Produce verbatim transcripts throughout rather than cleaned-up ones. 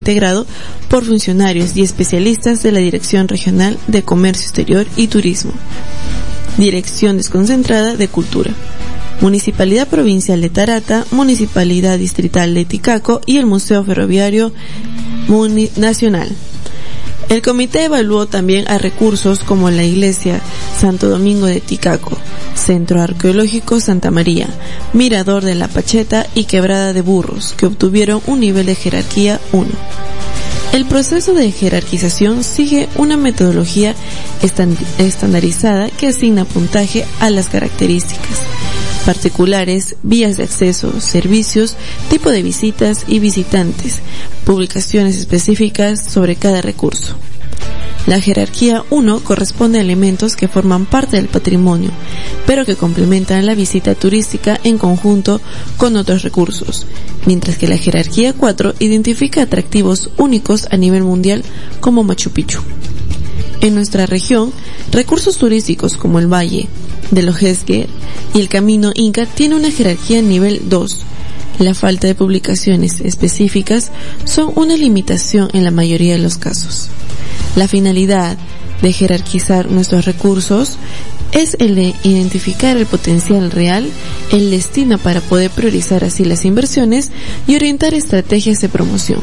integrado por funcionarios y especialistas de la Dirección Regional de Comercio Exterior y Turismo, Dirección Desconcentrada de Cultura, Municipalidad Provincial de Tarata, Municipalidad Distrital de Tikaco y el Museo Ferroviario Nacional. El comité evaluó también a recursos como la Iglesia Santo Domingo de Tikaco, Centro Arqueológico Santa María, Mirador de la Pacheta y Quebrada de Burros, que obtuvieron un nivel de jerarquía uno. El proceso de jerarquización sigue una metodología estandarizada que asigna puntaje a las características particulares, vías de acceso, servicios, tipo de visitas y visitantes, publicaciones específicas sobre cada recurso. La jerarquía uno corresponde a elementos que forman parte del patrimonio, pero que complementan la visita turística en conjunto con otros recursos, mientras que la jerarquía cuatro identifica atractivos únicos a nivel mundial como Machu Picchu. En nuestra región, recursos turísticos como el Valle de Lojezguer y el Camino Inca tiene una jerarquía nivel dos. La falta de publicaciones específicas son una limitación en la mayoría de los casos. La finalidad de jerarquizar nuestros recursos es el de identificar el potencial real, el destino para poder priorizar así las inversiones y orientar estrategias de promoción.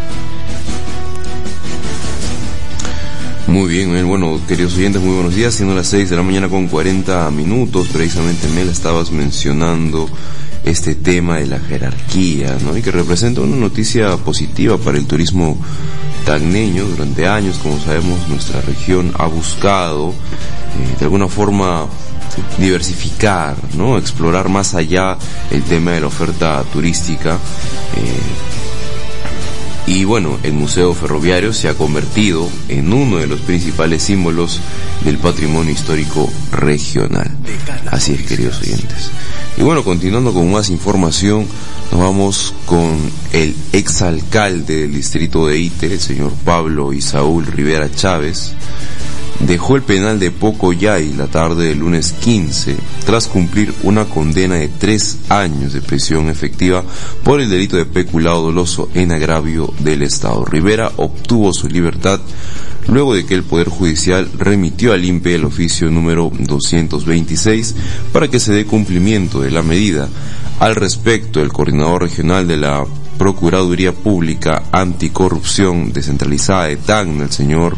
Muy bien, bueno, queridos oyentes, muy buenos días, siendo las seis de la mañana con cuarenta minutos, precisamente Mel, estabas mencionando este tema de la jerarquía, ¿no? Y que representa una noticia positiva para el turismo tacneño. Durante años, como sabemos, nuestra región ha buscado, eh, de alguna forma, diversificar, ¿no? Explorar más allá el tema de la oferta turística, eh, Y bueno, el Museo Ferroviario se ha convertido en uno de los principales símbolos del patrimonio histórico regional. Así es, queridos oyentes. Y bueno, continuando con más información, nos vamos con el exalcalde del distrito de Ite, el señor Pablo Isaúl Rivera Chávez. Dejó el penal de Pocoyay la tarde del lunes quince, tras cumplir una condena de tres años de prisión efectiva por el delito de peculado doloso en agravio del Estado. Rivera obtuvo su libertad luego de que el Poder Judicial remitió al I N P E el oficio número doscientos veintiséis para que se dé cumplimiento de la medida. Al respecto, el coordinador regional de la Procuraduría Pública Anticorrupción Descentralizada de Tacna, el señor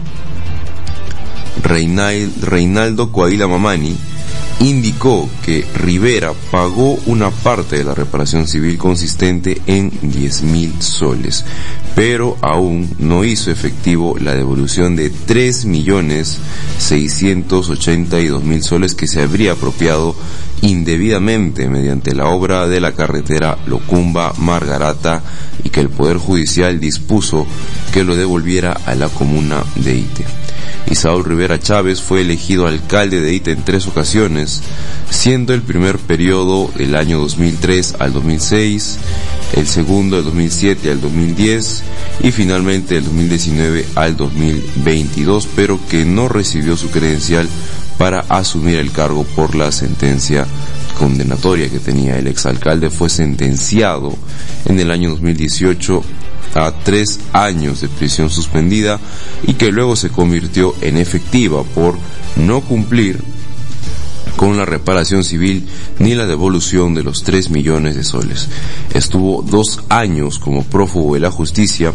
Reinaldo Coahuila Mamani, indicó que Rivera pagó una parte de la reparación civil consistente en diez mil soles, pero aún no hizo efectivo la devolución de tres millones seiscientos ochenta y dos mil soles que se habría apropiado indebidamente mediante la obra de la carretera Locumba-Margarata y que el Poder Judicial dispuso que lo devolviera a la comuna de Ite. Isaúl Rivera Chávez fue elegido alcalde de Ite en tres ocasiones, siendo el primer periodo del año dos mil tres al dos mil seis, el segundo del dos mil siete al dos mil diez y finalmente del dos mil diecinueve al dos mil veintidós, pero que no recibió su credencial para asumir el cargo por la sentencia condenatoria que tenía. El exalcalde fue sentenciado en el año dos mil dieciocho a tres años de prisión suspendida y que luego se convirtió en efectiva por no cumplir con la reparación civil ni la devolución de los tres millones de soles. Estuvo dos años como prófugo de la justicia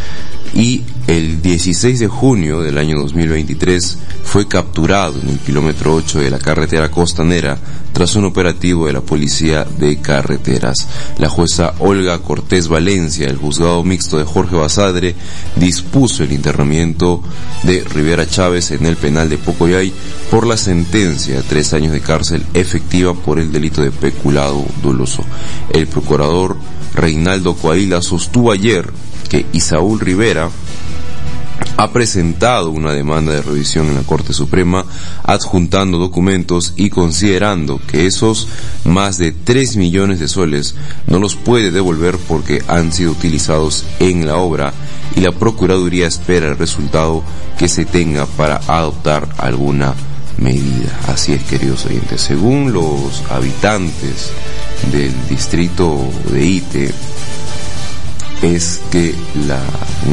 y el dieciséis de junio del año dos mil veintitrés fue capturado en el kilómetro ocho de la carretera costanera tras un operativo de la Policía de Carreteras. La jueza Olga Cortés Valencia, del juzgado mixto de Jorge Basadre, dispuso el internamiento de Rivera Chávez en el penal de Pocoyay por la sentencia de tres años de cárcel efectiva por el delito de peculado doloso. El procurador Reinaldo Coahuila sostuvo ayer que Isaúl Rivera ha presentado una demanda de revisión en la Corte Suprema, adjuntando documentos y considerando que esos más de tres millones de soles no los puede devolver porque han sido utilizados en la obra y la Procuraduría espera el resultado que se tenga para adoptar alguna medida. Así es, queridos oyentes, según los habitantes del distrito de Ite, es que la